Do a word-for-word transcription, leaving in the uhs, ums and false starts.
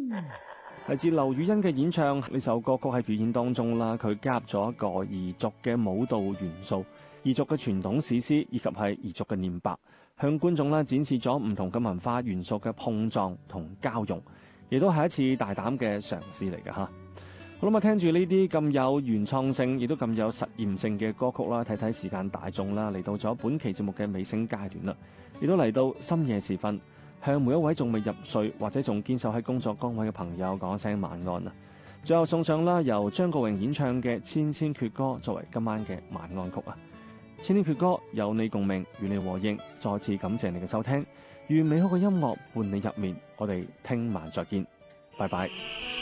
嚟自劉雨欣嘅演唱，呢首歌曲喺表演當中啦，佢加入咗一個彝族嘅舞蹈元素、彝族嘅傳統史詩以及係彝族嘅念白，向觀眾啦展示咗唔同嘅文化元素嘅碰撞同交融，亦都係一次大膽嘅嘗試嚟嘅吓。好啦，聽住呢啲咁有原創性，亦都咁有實驗性嘅歌曲啦，睇睇時間大眾啦，嚟到咗本期節目嘅尾聲階段啦，亦都嚟到深夜時分。向每一位仲未入睡或者仲堅守喺工作崗位嘅朋友講聲晚安啊！最後送上啦，由張國榮演唱嘅《千千闕歌》作為今晚嘅晚安曲啊！《千千闕歌》有你共鳴，與你和應，再次感謝你嘅收聽，願美好嘅音樂伴你入眠，我哋聽晚再見，拜拜。